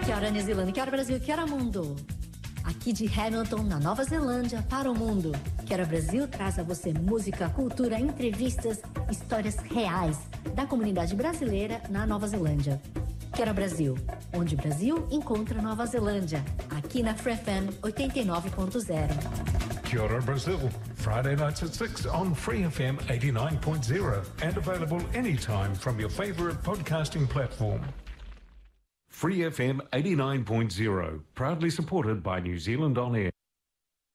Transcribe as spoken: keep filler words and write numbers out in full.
Que hora New Zealand, que hora Brasil, que hora mundo. Aqui de Hamilton, na Nova Zelândia, para o mundo. Que hora Brasil traz a você música, cultura, entrevistas, histórias reais da comunidade brasileira na Nova Zelândia. Que hora Brasil, onde o Brasil encontra Nova Zelândia. Aqui na Free F M oitenta e nove ponto zero. Kia ora Brazil, Friday nights at six on Free F M eighty-nine point zero and available anytime from your favorite podcasting platform. Free F M eighty-nine point zero, proudly supported by New Zealand On Air.